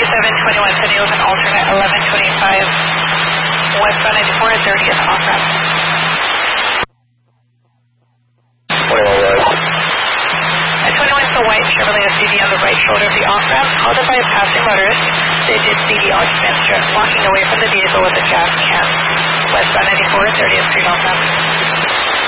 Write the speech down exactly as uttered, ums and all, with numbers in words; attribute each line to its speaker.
Speaker 1: seven twenty-one Sunny Open alternate eleven twenty-five westbound ninety-four at thirtieth off ramp.
Speaker 2: twenty-one right.
Speaker 1: At twenty-one is the white Chevrolet S U V on the right shoulder of the off ramp, halted by a passing motorist. They did see the occupant walking away from the vehicle with a gas can. Westbound ninety-four at thirtieth Street off ramp.